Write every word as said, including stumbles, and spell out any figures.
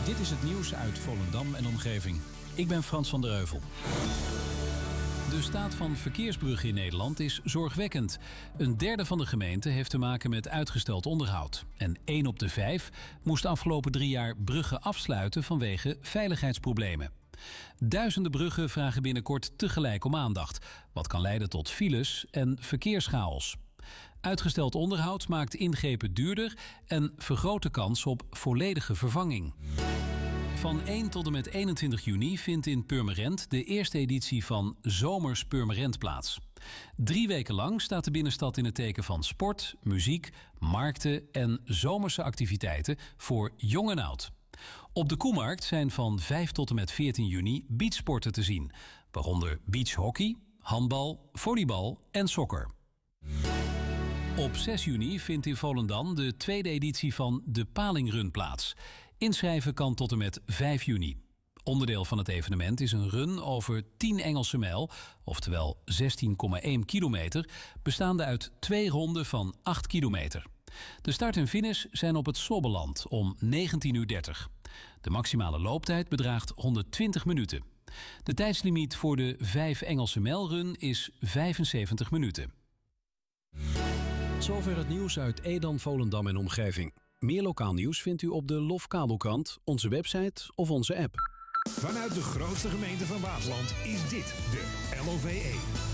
Dit is het nieuws uit Volendam en omgeving. Ik ben Frans van der Heuvel. De staat van verkeersbruggen in Nederland is zorgwekkend. Een derde van de gemeenten heeft te maken met uitgesteld onderhoud. En één op de vijf moest de afgelopen drie jaar bruggen afsluiten vanwege veiligheidsproblemen. Duizenden bruggen vragen binnenkort tegelijk om aandacht, wat kan leiden tot files en verkeerschaos. Uitgesteld onderhoud maakt ingrepen duurder en vergroot de kans op volledige vervanging. Van één tot en met eenentwintig juni vindt in Purmerend de eerste editie van Zomers Purmerend plaats. Drie weken lang staat de binnenstad in het teken van sport, muziek, markten en zomerse activiteiten voor jong en oud. Op de Koemarkt zijn van vijf tot en met veertien juni beachsporten te zien, waaronder beachhockey, handbal, volleybal en sokker. Op zes juni vindt in Volendam de tweede editie van de Palingrun plaats. Inschrijven kan tot en met vijf juni. Onderdeel van het evenement is een run over tien Engelse mijl, oftewel zestien komma één kilometer, bestaande uit twee ronden van acht kilometer. De start en finish zijn op het Slobbeland om negentien uur dertig. De maximale looptijd bedraagt honderdtwintig minuten. De tijdslimiet voor de vijf Engelse mijlrun is vijfenzeventig minuten. Zover het nieuws uit Edam, Volendam en omgeving. Meer lokaal nieuws vindt u op de Lofkabelkrant, onze website of onze app. Vanuit de grootste gemeente van Waasland is dit de L O V E.